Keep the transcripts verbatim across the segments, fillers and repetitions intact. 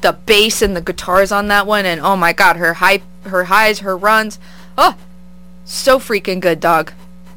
the bass and the guitars on that one, and oh my god, her high, her highs, her runs, oh, so freaking good, dog.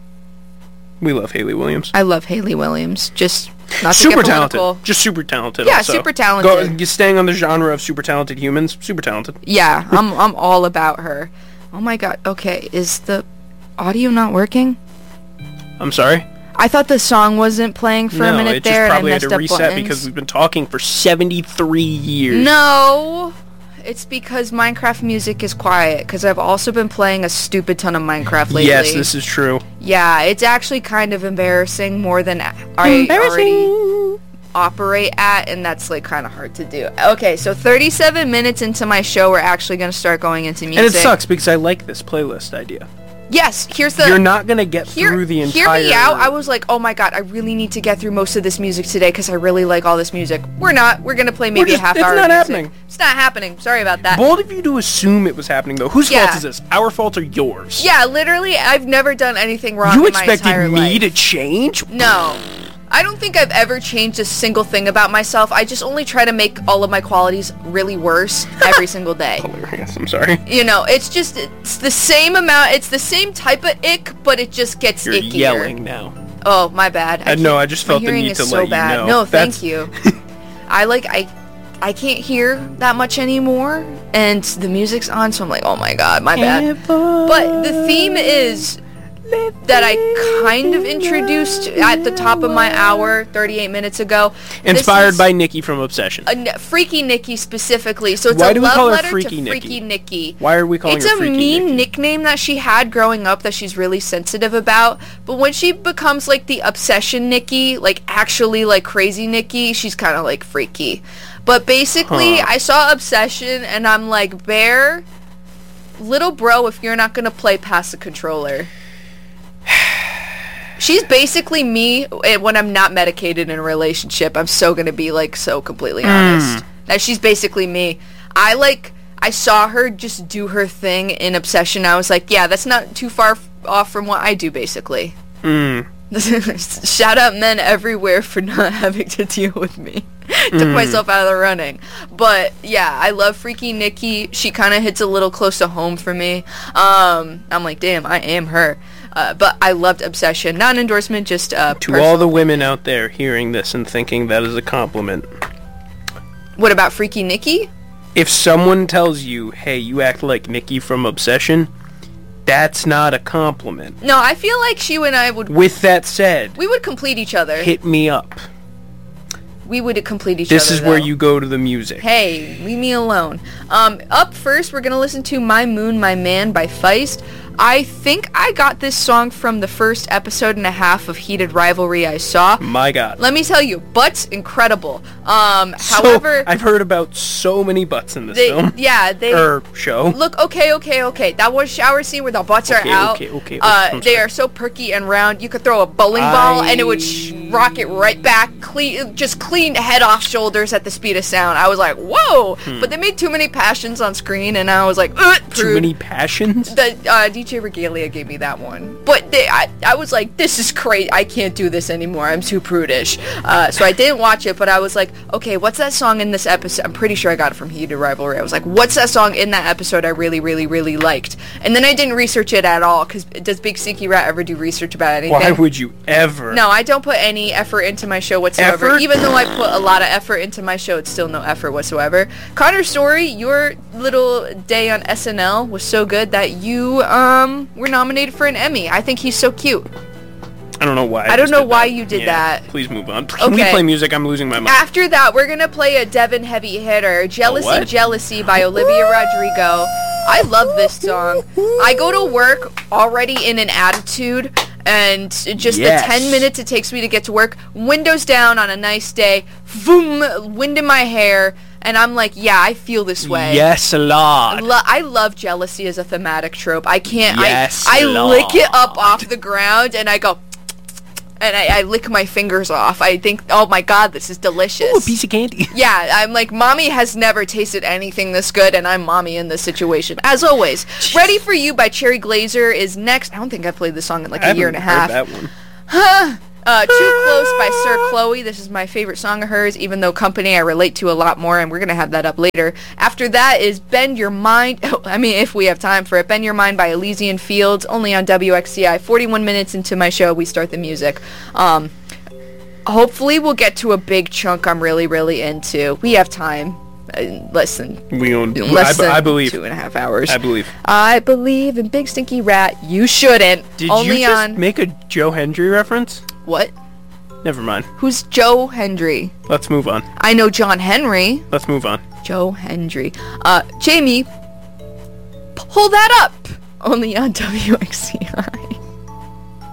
We love Hayley Williams. I love Hayley Williams. Just not to super get talented. political. Just super talented. Yeah, also. super talented. Go, staying on the genre of super talented humans. Super talented. Yeah, I'm I'm all about her. Oh my god. Okay, is the audio not working? I'm sorry. I thought the song wasn't playing for no, a minute it there, just probably and I had messed to up reset buttons. because we've been talking for seventy-three years. No, it's because Minecraft music is quiet. Because I've also been playing a stupid ton of Minecraft lately. Yes, this is true. Yeah, it's actually kind of embarrassing more than I already operate at, and that's like kind of hard to do. Okay, so thirty-seven minutes into my show, we're actually going to start going into music. And it sucks because I like this playlist idea. Yes, here's the... You're not going to get hear, through the entire... Hear me out. I was like, oh my god, I really need to get through most of this music today because I really like all this music. We're not. We're going to play maybe just, a half it's hour not of music. happening. It's not happening. Sorry about that. Bold of you to assume it was happening, though. Whose Yeah. fault is this? Our fault or yours? Yeah, literally, I've never done anything wrong You in my expected entire me life. to change? No. I don't think I've ever changed a single thing about myself. I just only try to make all of my qualities really worse every single day. Hilarious. I'm sorry. You know, it's just, it's the same amount, it's the same type of ick, but it just gets You're ickier. yelling now. Oh, my bad. Uh, no, I just my felt the hearing need is to so let you bad. know. No, That's- thank you. I like, I, I can't hear that much anymore, and the music's on, so I'm like, oh my god, my bad. But the theme is... that I kind of introduced at the top of my hour thirty-eight minutes ago. Inspired This by Nikki from Obsession. is a, Freaky Nikki specifically. So it's Why a do we love call her letter Freaky to Nikki? Freaky Nikki. Why are we calling It's her a Freaky mean Nikki? nickname that she had growing up that she's really sensitive about. But when she becomes like the Obsession Nikki, like actually like crazy Nikki, she's kind of like freaky. But basically, Huh. I saw Obsession and I'm like, Bear, little bro, if you're not gonna play past the controller. She's basically me when I'm not medicated in a relationship. I'm so gonna be like so completely honest. That she's basically me. I like I saw her just do her thing in Obsession. I was like, yeah, that's not too far f- off from what I do basically. Mm. Shout out men everywhere for not having to deal with me. Took Mm. myself out of the running. But yeah, I love Freaky Nikki. She kind of hits a little close to home for me. Um, I'm like, damn, I am her. Uh, but I loved Obsession. Not an endorsement, just uh, To personal. all the women out there hearing this and thinking that is a compliment, What about Freaky Nikki? if someone tells you, hey, you act like Nikki from Obsession, that's not a compliment. No, I feel like she and I would With that said, we would complete each other. hit me up. We would complete each This other. is where though. you go to the music. Hey, leave me alone. Um, up first, we're gonna listen to "My Moon, My Man" by Feist. I think I got this song from the first episode and a half of Heated Rivalry I saw. My God. Let me tell you, butts incredible. Um, So, however, I've heard about so many butts in this they, film. yeah, they Or show. look okay, okay, okay. That one shower scene where the butts Okay, are out. okay, okay, okay. Uh, I'm they sorry. are so perky and round. You could throw a bowling ball and it would sh- I- rock it right back, clean, just clean head off shoulders at the speed of sound. I was like, whoa! But they made too many passions on screen, and I was like, Ugh, Hmm. Too prude. many passions? The uh, D J Regalia gave me that one, but they, I, I was like, this is crazy. I can't do this anymore. I'm too prudish. Uh, so I didn't watch it, but I was like, okay, what's that song in this episode? I'm pretty sure I got it from Heated Rivalry. I was like, what's that song in that episode I really, really, really liked? And then I didn't research it at all, because does Big Sneaky Rat ever do research about anything? Why would you ever? No, I don't put any effort into my show whatsoever. Effort? Even though I put a lot of effort into my show, it's still no effort whatsoever. Connor Story, your little day on S N L was so good that you um were nominated for an Emmy. I think he's so cute. I don't know why. I don't just know did why that. you did Yeah, that. Please move on. Can we Okay. play music? I'm losing my mind. After that, we're gonna play a Devin heavy hitter, "Jealousy, what? Jealousy" by Olivia Rodrigo. I love this song. I go to work already in an attitude, and just Yes. the ten minutes it takes me to get to work, windows down on a nice day, boom, wind in my hair, and I'm like, yeah, I feel this way. Yes, Lord. Lo- I love jealousy as a thematic trope. I can't. Yes, I I lick it up Lord. off the ground, and I go. And I, I lick my fingers off. I think, oh my god, this is delicious. Ooh, a piece of candy. Yeah, I'm like, mommy has never tasted anything this good, and I'm mommy in this situation. As always, Ready for You by Cherry Glazer is next. I don't think I played this song in like I a year and a haven't half. heard that one. Uh, Too Close by Sir Chloe. This is my favorite song of hers, even though Company I relate to a lot more, and we're going to have that up later. After that is Bend Your Mind. I mean, if we have time for it. Bend Your Mind by Elysian Fields, only on W X C I. forty-one minutes into my show, we start the music. Um, hopefully we'll get to a big chunk I'm really, really into. We have time. Uh, less than, we own, less I, than I believe. two and a half hours. I believe. I believe in Big Stinky Rat. You shouldn't. Did only you just on... make a Joe Hendry reference? What? Never mind. Who's Joe Hendry? Let's move on. I know John Henry. Let's move on. Joe Hendry. Uh, Jamie, pull that up. Only on W X C I.